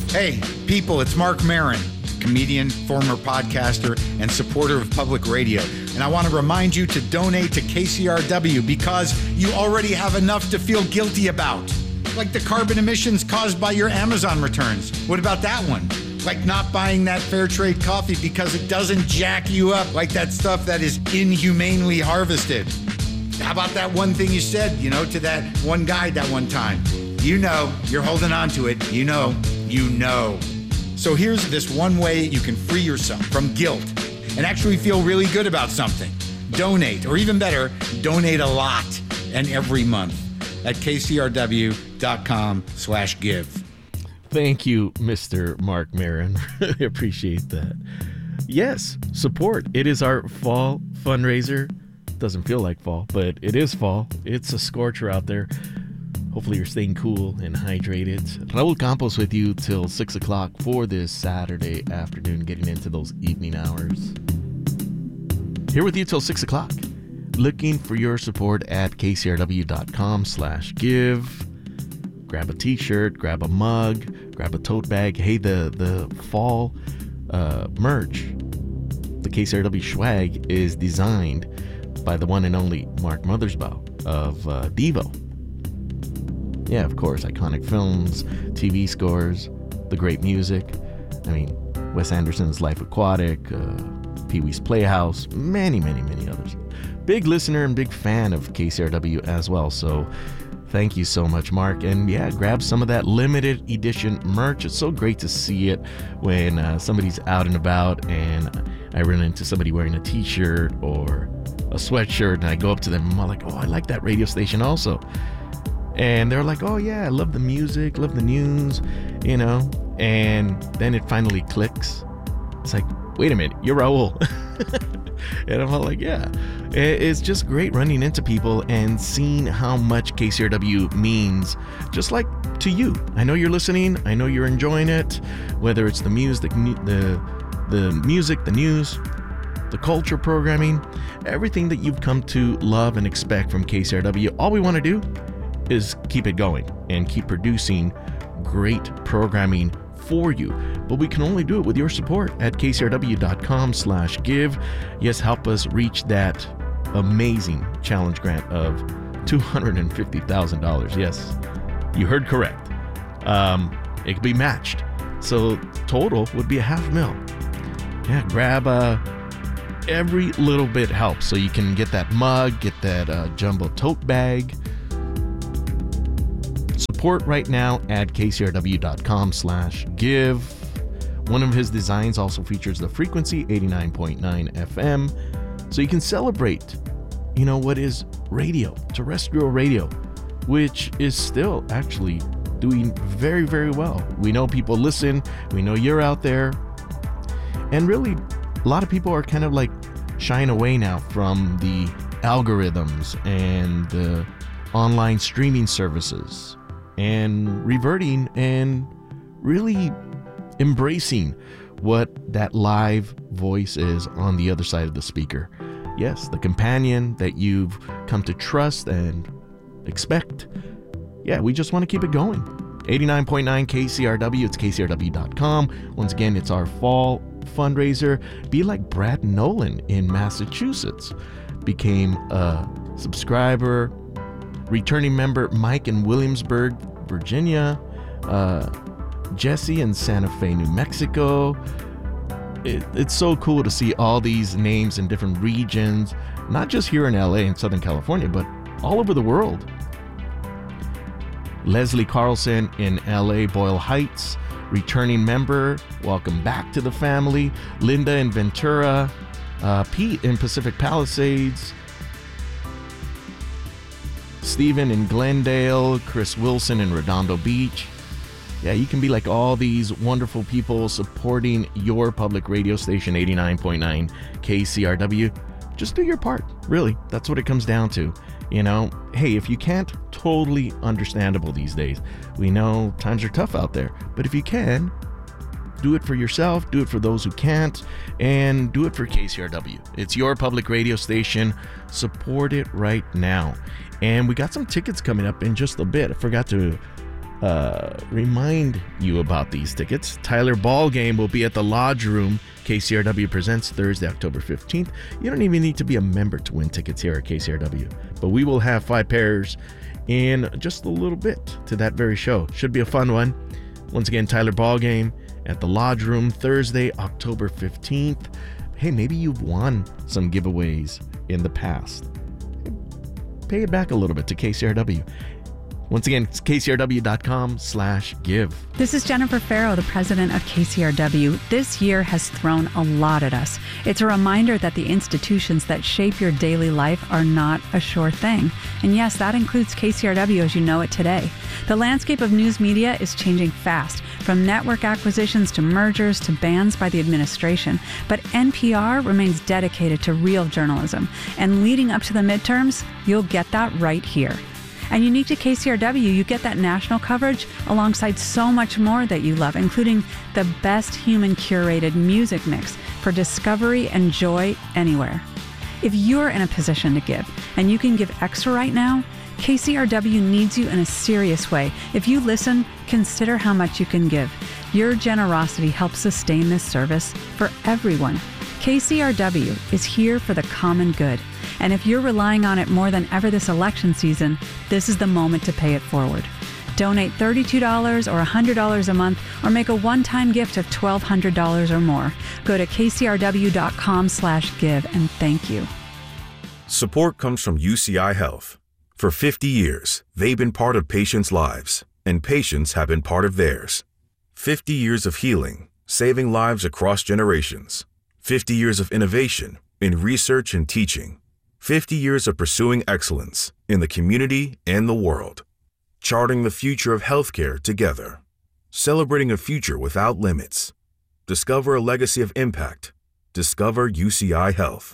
Hey, people, it's Mark Maron, comedian, former podcaster, and supporter of public radio. And I want to remind you to donate to KCRW because you already have enough to feel guilty about. Like the carbon emissions caused by your Amazon returns. What about that one? Like not buying that fair trade coffee because it doesn't jack you up like that stuff that is inhumanely harvested. How about that one thing you said, to that one guy that one time? You're holding on to it. You know. So here's this one way you can free yourself from guilt and actually feel really good about something. Donate, or even better, donate a lot and every month at kcrw.com/give. Thank you, Mr. Mark Maron. Really appreciate that. Yes, support. It is our fall fundraiser. Doesn't feel like fall, but it is fall. It's a scorcher out there. Hopefully you're staying cool and hydrated. Raul Campos with you till 6 o'clock for this Saturday afternoon, getting into those evening hours. Here with you till 6 o'clock. Looking for your support at kcrw.com/give. Grab a t-shirt, grab a mug, grab a tote bag. Hey, the fall merch, the KCRW swag, is designed by the one and only Mark Mothersbaugh of Devo. Yeah, of course, iconic films, TV scores, the great music. I mean, Wes Anderson's Life Aquatic, Pee-wee's Playhouse, many, many, many others. Big listener and big fan of KCRW as well, so thank you so much, Mark. And yeah, grab some of that limited edition merch. It's so great to see it when somebody's out and about and I run into somebody wearing a t-shirt or a sweatshirt and I go up to them and I'm like, oh, I like that radio station also. And they're like, oh yeah, I love the music, love the news, and then it finally clicks. It's like, wait a minute, you're Raul. And I'm all like, yeah. It's just great running into people and seeing how much KCRW means, just like to you. I know you're listening. I know you're enjoying it, whether it's the music, the music, the news, the culture programming, everything that you've come to love and expect from KCRW. All we want to do is keep it going and keep producing great programming for you. But we can only do it with your support at kcrw.com/give. Yes, help us reach that amazing challenge grant of $250,000. Yes, you heard correct. It could be matched. So total would be $500,000. Yeah, grab every little bit helps. So you can get that mug, get that jumbo tote bag. Support right now at kcrw.com/give. One of his designs also features the frequency 89.9 FM. So you can celebrate, what is radio, terrestrial radio, which is still actually doing very, very well. We know people listen. We know you're out there. And really, a lot of people are kind of like shying away now from the algorithms and the online streaming services, and reverting and really embracing what that live voice is on the other side of the speaker. Yes, the companion that you've come to trust and expect. Yeah, we just want to keep it going. 89.9 KCRW, it's kcrw.com. Once again, it's our fall fundraiser. Be like Brad Nolan in Massachusetts. Became a subscriber. Returning member Mike in Williamsburg, Virginia, Jesse in Santa Fe, New Mexico. It's so cool to see all these names in different regions, not just here in LA and Southern California, but all over the world. Leslie Carlson in LA, Boyle Heights, returning member, welcome back to the family. Linda in Ventura, Pete in Pacific Palisades, Stephen in Glendale, Chris Wilson in Redondo Beach. Yeah, you can be like all these wonderful people supporting your public radio station, 89.9 KCRW. Just do your part, really. That's what it comes down to. Hey, if you can't, totally understandable these days. We know times are tough out there, but if you can, do it for yourself, do it for those who can't, and do it for KCRW. It's your public radio station. Support it right now. And we got some tickets coming up in just a bit. I forgot to remind you about these tickets. Tyler Ball Game will be at the Lodge Room. KCRW presents Thursday, October 15th. You don't even need to be a member to win tickets here at KCRW, but we will have 5 pairs in just a little bit to that very show. Should be a fun one. Once again, Tyler Ball Game at the Lodge Room, Thursday, October 15th. Hey, maybe you've won some giveaways in the past. Pay it back a little bit to KCRW. Once again, it's kcrw.com/give. This is Jennifer Farrow, the president of KCRW. This year has thrown a lot at us. It's a reminder that the institutions that shape your daily life are not a sure thing. And yes, that includes KCRW as you know it today. The landscape of news media is changing fast, from network acquisitions to mergers to bans by the administration. But NPR remains dedicated to real journalism. And leading up to the midterms, you'll get that right here. And unique to KCRW, you get that national coverage alongside so much more that you love, including the best human-curated music mix for discovery and joy anywhere. If you're in a position to give, and you can give extra right now, KCRW needs you in a serious way. If you listen, consider how much you can give. Your generosity helps sustain this service for everyone. KCRW is here for the common good. And if you're relying on it more than ever this election season, this is the moment to pay it forward. Donate $32 or $100 a month, or make a one-time gift of $1,200 or more. Go to kcrw.com/give and thank you. Support comes from UCI Health. For 50 years, they've been part of patients' lives, and patients have been part of theirs. 50 years of healing, saving lives across generations. 50 years of innovation in research and teaching. 50 years of pursuing excellence in the community and the world. Charting the future of healthcare together. Celebrating a future without limits. Discover a legacy of impact. Discover UCI Health.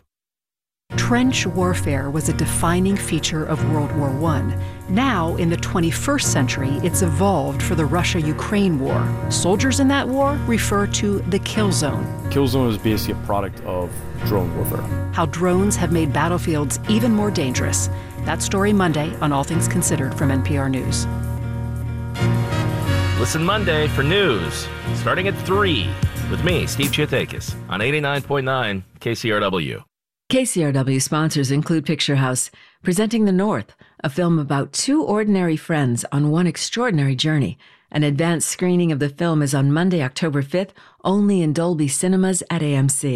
Trench warfare was a defining feature of World War I. Now, in the 21st century, it's evolved for the Russia-Ukraine war. Soldiers in that war refer to the kill zone. Kill zone is basically a product of drone warfare. How drones have made battlefields even more dangerous. That story Monday on All Things Considered from NPR News. Listen Monday for news, starting at 3, with me, Steve Chiatakis, on 89.9 KCRW. KCRW sponsors include Picture House, presenting The North, a film about 2 ordinary friends on one extraordinary journey. An advanced screening of the film is on Monday, October 5th, only in Dolby Cinemas at AMC.